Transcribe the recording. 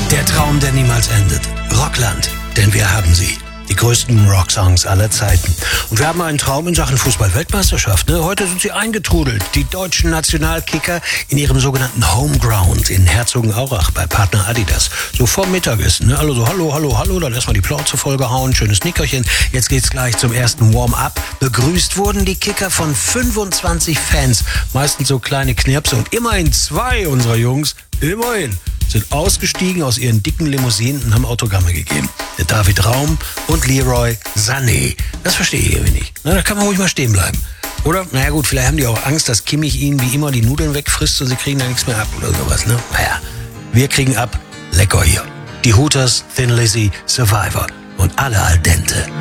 Der Traum, der niemals endet. Rockland, denn wir haben sie. Die größten Rocksongs aller Zeiten. Und wir haben einen Traum in Sachen Fußball-Weltmeisterschaft. Ne? Heute sind sie eingetrudelt. Die deutschen Nationalkicker in ihrem sogenannten Homeground in Herzogenaurach bei Partner Adidas. So vorm Mittagessen. Ne? Also so hallo, dann erstmal die Plauze vollgehauen, schönes Nickerchen. Jetzt geht's gleich zum ersten Warm-up. Begrüßt wurden die Kicker von 25 Fans. Meistens so kleine Knirpse und immerhin 2 unserer Jungs, sind ausgestiegen aus ihren dicken Limousinen und haben Autogramme gegeben. Der David Raum und Leroy Sané. Das verstehe ich irgendwie nicht. Na, da kann man ruhig mal stehen bleiben. Oder? Naja gut, vielleicht haben die auch Angst, dass Kimmich ihnen wie immer die Nudeln wegfrisst und sie kriegen da nichts mehr ab oder sowas. Ne? Naja, wir kriegen ab. Lecker hier. Die Hooters, Thin Lizzy, Survivor und alle al dente.